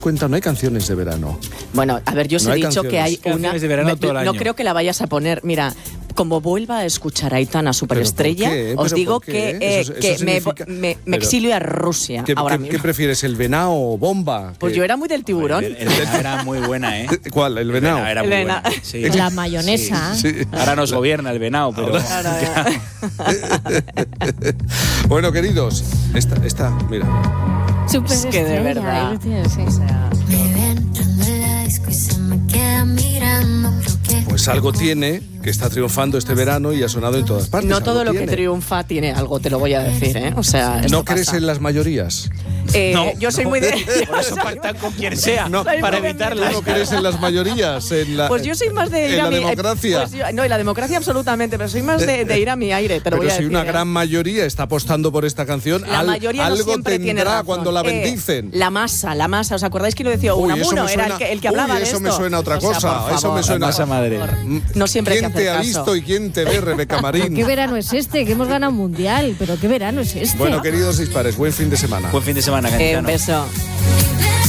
Cuenta, no hay canciones de verano. Bueno, a ver, yo os he dicho que hay una... de verano todo el año. No creo que la vayas a poner. Mira, como vuelva a escuchar a Aitana Superestrella, os digo que me exilio a Rusia ahora mismo. ¿Qué prefieres, el venao o bomba? Pues yo era muy del tiburón. El venao era muy buena, ¿eh? ¿Cuál? ¿El venao? Era muy buena. Sí. La mayonesa. Sí. Ahora nos gobierna el venao, pero... Bueno, queridos, esta, mira. Es que de verdad. Sí. O sea, Pues algo tiene que está triunfando este verano y ha sonado en todas partes. no todo lo que tiene. triunfa tiene algo, te lo voy a decir, ¿eh? O sea, esto ¿No crees pasa. en las mayorías? Yo soy muy de... Por eso pactan con quien sea, No, para ¿Tú evitarlas. ¿No crees en las mayorías? Pues yo soy más de ir en a la mi... democracia. No, en la democracia absolutamente, pero soy más de ir a mi aire, te lo Pero voy a si decir. una gran mayoría está apostando por esta canción, La mayoría no algo siempre tiene tendrá razón. cuando la bendicen. La masa, ¿os acordáis que lo decía Uy, Unamuno? eso me Era suena- el que hablaba uy, de eso esto. me suena a otra O sea, cosa, por eso me favor, suena- La masa madre. No siempre hay que ¿Quién te hacer ha caso. visto y quién te ve, Rebeca Marín? ¿Qué verano es este? Que hemos ganado un mundial, pero ¿qué verano es este? Bueno, queridos dispares, buen fin de semana. Buen fin de semana, Un Cayetano. beso.